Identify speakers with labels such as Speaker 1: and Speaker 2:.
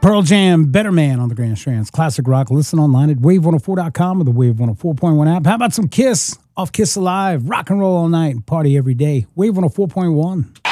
Speaker 1: Pearl Jam, Better Man on the Grand Strands. Classic rock. Listen online at wave104.com or the Wave 104.1 app. How about some Kiss off Kiss Alive? Rock and roll all night, party every day. Wave 104.1.